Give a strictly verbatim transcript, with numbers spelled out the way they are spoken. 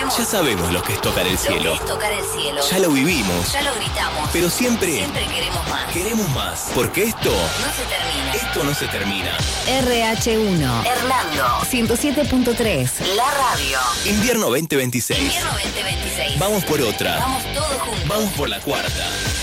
Ya sabemos lo que es tocar el cielo. Lo que es tocar el cielo. Ya lo vivimos. Ya lo gritamos. Pero siempre, siempre queremos más. Queremos más. Porque esto no se termina. Esto no se termina. R H uno. Hernando. ciento siete punto tres. La radio. Invierno veinte veintiséis. Invierno veinte veintiséis. Vamos por otra. Vamos todos juntos. Vamos por la cuarta.